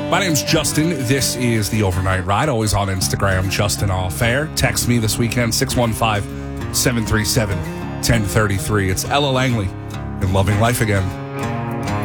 My name's Justin. This is the Overnight Ride, always on Instagram, Justin Off Air. Text me this weekend, 615-737-1033. It's Ella Langley in Loving Life Again.